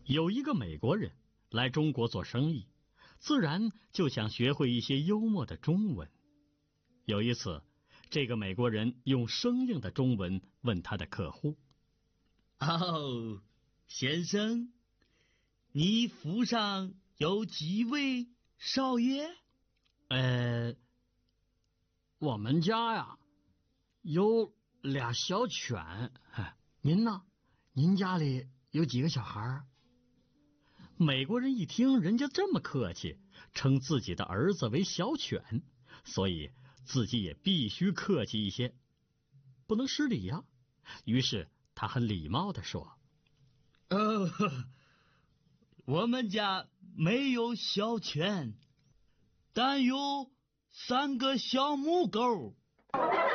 有一个美国人来中国做生意，自然就想学会一些幽默的中文。有一次，这个美国人用生硬的中文问他的客户：“ 哦，先生，你府上有几位少爷？”“ 我们家呀有俩小犬。您呢？您家里有几个小孩？” 美国人一听人家这么客气，称自己的儿子为小犬，所以自己也必须客气一些，不能失礼呀。于是他很礼貌地说：“ 我们家没有小犬，但有3个小母狗。”